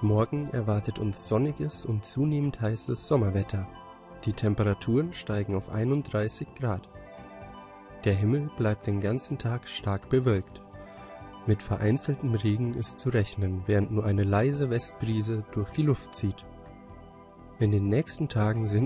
Morgen erwartet uns sonniges und zunehmend heißes Sommerwetter. Die Temperaturen steigen auf 31 Grad. Der Himmel bleibt den ganzen Tag stark bewölkt. Mit vereinzeltem Regen ist zu rechnen, während nur eine leise Westbrise durch die Luft zieht. In den nächsten Tagen sind